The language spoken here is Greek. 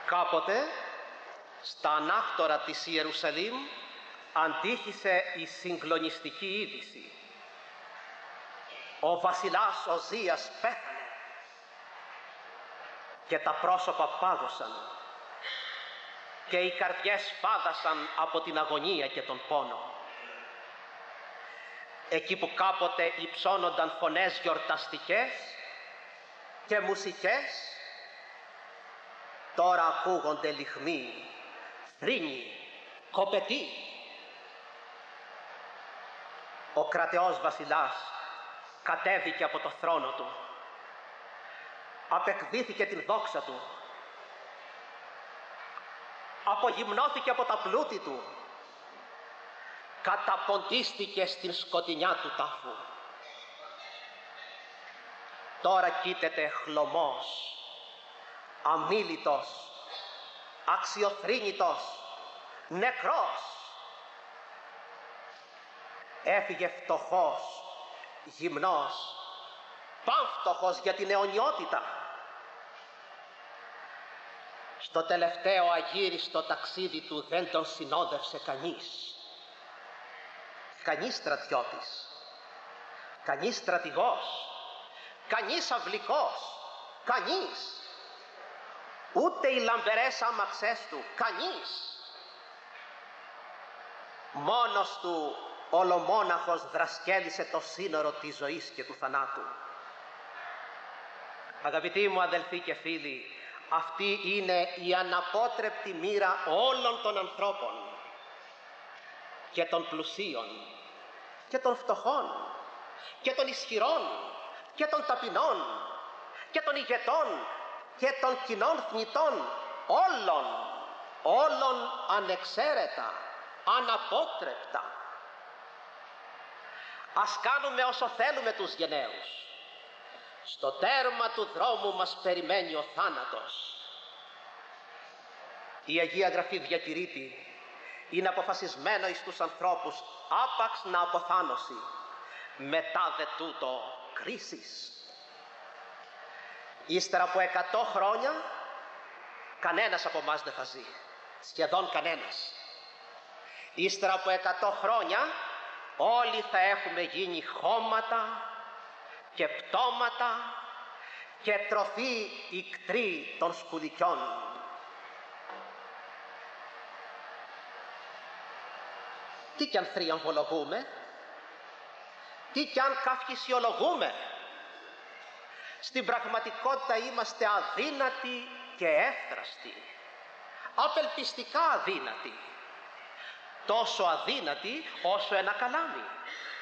Κάποτε, στα ανάκτορα της Ιερουσαλήμ, αντίχησε η συγκλονιστική είδηση. Ο βασιλάς Οζίας πέθανε και τα πρόσωπα πάγωσαν και οι καρδιές φάδασαν από την αγωνία και τον πόνο. Εκεί που κάποτε υψώνονταν φωνές γιορταστικές και μουσικές, τώρα ακούγονται λυχμοί, θρήνοι, κοπετοί. Ο κρατεός βασιλάς κατέβηκε από το θρόνο του, απεκδίθηκε την δόξα του, απογυμνώθηκε από τα πλούτη του, καταποντίστηκε στην σκοτεινιά του τάφου. Τώρα κοίταται χλωμός, αμίλητος, αξιοθρήνητος, νεκρός. Έφυγε φτωχός, γυμνός, πανφτωχός για την αιωνιότητα. Στο τελευταίο αγύριστο ταξίδι του δεν τον συνόδευσε κανείς. Κανείς στρατιώτης, κανείς στρατηγός, κανείς αυλικός, κανείς. Ούτε οι λαμπερές άμαξές του, κανείς. Μόνος του ολομόναχος δρασκέλισε το σύνορο της ζωής και του θανάτου. Αγαπητοί μου αδελφοί και φίλοι, αυτή είναι η αναπότρεπτη μοίρα όλων των ανθρώπων, και των πλουσίων και των φτωχών και των ισχυρών και των ταπεινών και των ηγετών και των κοινών θνητών, όλων ανεξαίρετα, αναπότρεπτα. Ας κάνουμε όσο θέλουμε τους γενναίους. Στο τέρμα του δρόμου μας περιμένει ο θάνατος. Η Αγία Γραφή διακηρύττει, είναι αποφασισμένο εις τους ανθρώπους άπαξ να αποθάνωση, μετά δε τούτο κρίσης. Ύστερα από 100 χρόνια κανένας από εμάς δεν θα ζει, σχεδόν κανένας. Ύστερα από 100 χρόνια όλοι θα έχουμε γίνει χώματα και πτώματα και τροφή ικτρή των σκουλικιών. Τι κι αν θριαμβολογούμε, τι κι αν καυχησιολογούμε, στην πραγματικότητα είμαστε αδύνατοι και εύθραστοι, απελπιστικά αδύνατοι, τόσο αδύνατοι όσο ένα καλάμι.